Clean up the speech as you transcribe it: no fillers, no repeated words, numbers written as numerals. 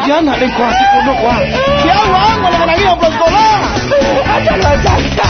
jangan nak lengkuh si kuno kuah. Ya Allah, mana nak lagi yang belum sekolah. Ajar.